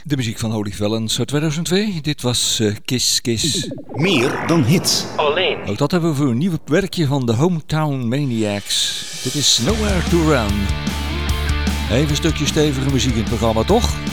De muziek van Holy Valens uit 2002. Dit was Kiss Kiss. Meer dan hits. Alleen. Ook dat hebben we voor een nieuw werkje van de Hometown Maniacs. Dit is Nowhere to Run. Even een stukje stevige muziek in het programma, toch?